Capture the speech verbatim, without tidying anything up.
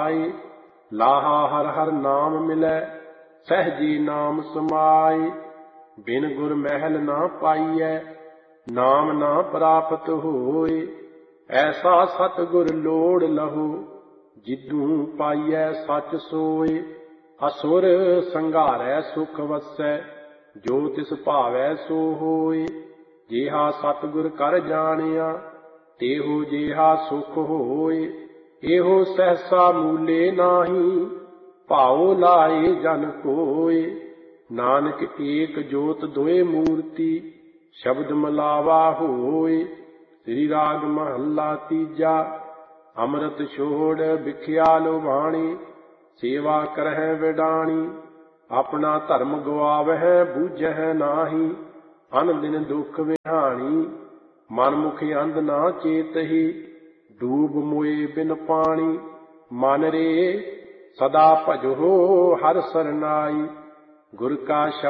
ਜਾਏ। ਲਾਹਾ ਹਰ ਹਰ ਨਾਮ ਮਿਲੈ ਸਹਿਜੀ ਨਾਮ ਸਮਾਏ। ਬਿਨ ਗੁਰ ਮਹਿਲ ਨਾ ਪਾਈਐ ਨਾਮ ਨਾ ਪ੍ਰਾਪਤ ਹੋਏ। ਐਸਾ ਸਤਿਗੁਰ ਲੋੜ ਲਹੋ ਜਿਦੂ ਪਾਈਐ ਸੱਚ ਸੋਏ। ਅਸੁਰ ਸੰਘਾਰੈ ਸੁਖ ਵਸੈ ਜੋ ਤਿਸ ਭਾਵੈ ਸੋ ਹੋਏ। ਜਿਹਾ ਸਤਿਗੁਰ ਕਰ ਜਾਣਿਆ ਤੇਹੋ ਜਿਹਾ ਸੁਖ ਹੋਏ। ਇਹੋ ਸਹਸਾ ਮੂਲੇ ਨਾਹੀ ਭਾਉ ਲਾਏ ਜਨ ਕੋਏ। ਨਾਨਕ ਏਕ ਜੋਤ ਦੋਏ ਮੂਰਤੀ ਸ਼ਬਦ ਮਲਾਵਾ ਹੋਏ। ਸ੍ਰੀ ਰਾਗ ਮਹੱਲਾ ਤੀਜਾ। ਅੰਮ੍ਰਿਤ ਛੋੜ ਵਿਖਿਆ ਲੁਭਾਣੀ ਸੇਵਾ ਕਰਹਿ ਵਿਡਾਣੀ। ਆਪਣਾ ਧਰਮ ਗਵਾਵਹਿ ਬੂਝਹਿ ਨਾਹੀ ਅਨ ਦਿਨ ਦੁਖ ਵਿਹਾਣੀ। ਮਨ ਮੁਖ ਅੰਧ ਨਾ ਚੇਤਹੀ ਡੂਬ ਮੋਏ ਬਿਨ ਪਾਣੀ। ਮਨ ਰੇ ਸਦਾ ਭਜੋ ਹਰਿ ਸਰਨਾਈ ਗੁਰ ਕਾ